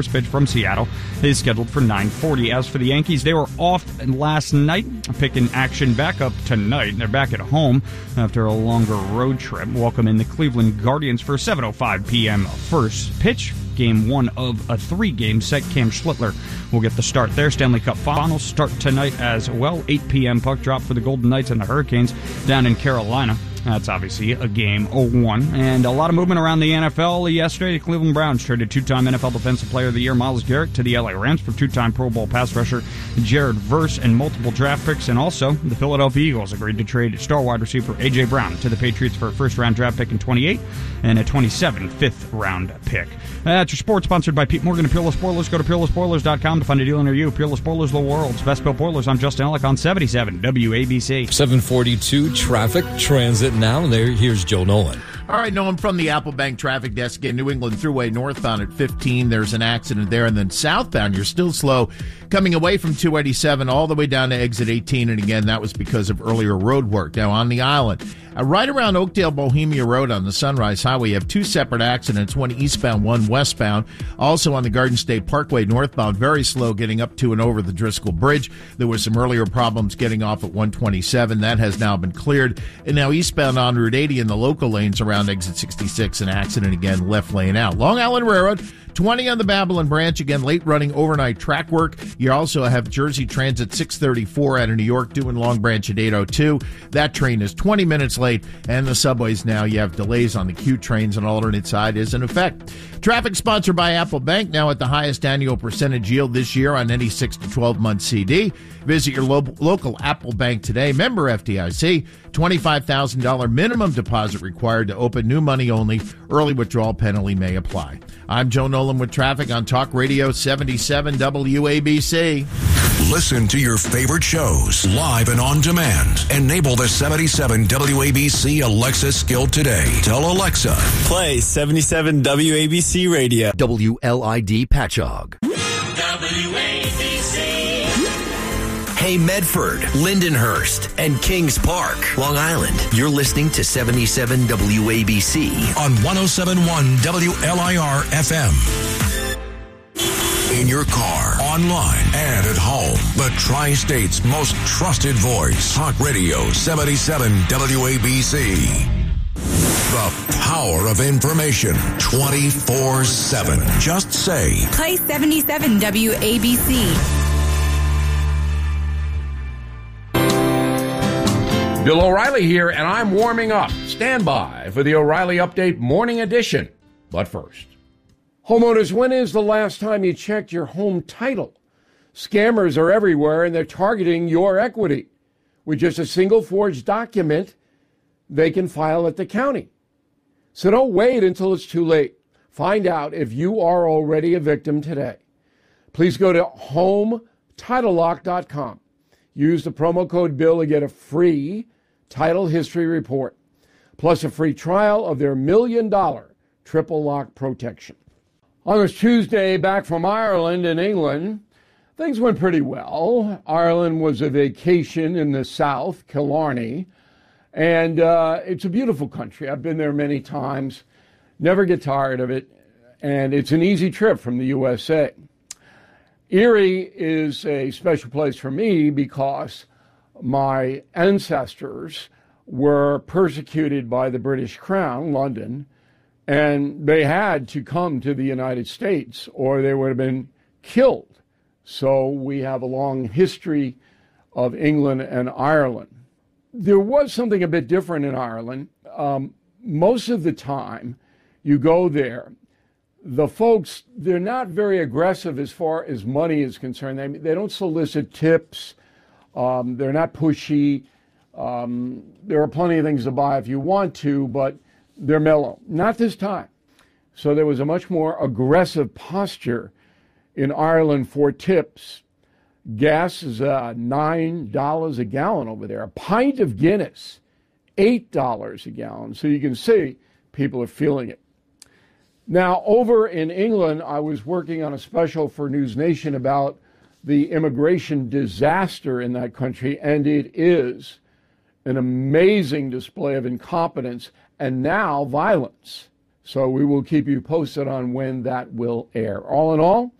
First pitch from Seattle is scheduled for 9:40. As for the Yankees, they were off last night, picking action back up tonight. They're back at home after a longer road trip. Welcome in the Cleveland Guardians for 7:05 p.m. first pitch. Game 1 of a 3-game set. Cam Schlittler will get the start there. Stanley Cup Finals start tonight as well. 8 p.m. puck drop for the Golden Knights and the Hurricanes down in Carolina. That's obviously a game 1. And a lot of movement around the NFL yesterday. The Cleveland Browns traded 2-time NFL Defensive Player of the Year Myles Garrett to the LA Rams for 2-time Pro Bowl pass rusher Jared Verse and multiple draft picks. And also, the Philadelphia Eagles agreed to trade star wide receiver A.J. Brown to the Patriots for a first-round draft pick in 28 and a 27 fifth-round pick. That's your sports, sponsored by Pete Morgan and Peerless Boilers. Go to peerlessboilers.com to find a dealer near you. Peerless Boilers, the world's best-built boilers. I'm Justin Ellick on 77 WABC. 742 traffic, transit now. Here's Joe Nolan. All right, Nolan from the Apple Bank traffic desk in New England Thruway northbound at 15. There's an accident there. And then southbound, you're still slow coming away from 287 all the way down to exit 18. And again, that was because of earlier road work. Now, on the island, right around Oakdale Bohemia Road on the Sunrise Highway, you have 2 separate accidents, one eastbound, one westbound. Also on the Garden State Parkway northbound, very slow getting up to and over the Driscoll Bridge. There were some earlier problems getting off at 127. That has now been cleared. And now eastbound on Route 80 in the local lanes around exit 66, an accident again, left lane out. Long Island Railroad, 20 on the Babylon branch, again, late running overnight track work. You also have Jersey Transit 634 out of New York doing Long Branch at 802. That train is 20 minutes late, and the subways now, you have delays on the Q trains. An alternate side is in effect. Traffic sponsored by Apple Bank, now at the highest annual percentage yield this year on any 6 to 12-month CD. Visit your local Apple Bank today. Member FDIC, $25,000 minimum deposit required to open, new money only. Early withdrawal penalty may apply. I'm Joe Nolan with traffic on Talk Radio 77 WABC. Listen to your favorite shows live and on demand. Enable the 77 WABC Alexa skill today. Tell Alexa, play 77 WABC Radio. WLID Patchogue. WABC. Hey Medford, Lindenhurst, and Kings Park, Long Island. You're listening to 77 WABC on 107.1 WLIR FM. In your car, online, and at home. The Tri-State's most trusted voice. Talk Radio 77 WABC. The power of information 24/7. Just say, play 77 WABC. Bill O'Reilly here, and I'm warming up. Stand by for the O'Reilly Update Morning Edition. But first, homeowners, when is the last time you checked your home title? Scammers are everywhere, and they're targeting your equity. With just a single forged document, they can file at the county. So don't wait until it's too late. Find out if you are already a victim today. Please go to HomeTitleLock.com. Use the promo code BILL to get a free title history report, plus a free trial of their $1 million triple lock protection. On this Tuesday, back from Ireland and England, things went pretty well. Ireland was a vacation in the south, Killarney, and it's a beautiful country. I've been there many times, never get tired of it, and it's an easy trip from the USA. Erie is a special place for me because my ancestors were persecuted by the British Crown, London, and they had to come to the United States or they would have been killed. So we have a long history of England and Ireland. There was something a bit different in Ireland. Most of the time you go there, the folks, they're not very aggressive as far as money is concerned. They don't solicit tips. They're not pushy. There are plenty of things to buy if you want to, but they're mellow. Not this time. So there was a much more aggressive posture in Ireland for tips. Gas is $9 a gallon over there. A pint of Guinness, $8 a gallon. So you can see people are feeling it. Now, over in England, I was working on a special for News Nation about the immigration disaster in that country, and it is an amazing display of incompetence and now violence. So we will keep you posted on when that will air. All in all,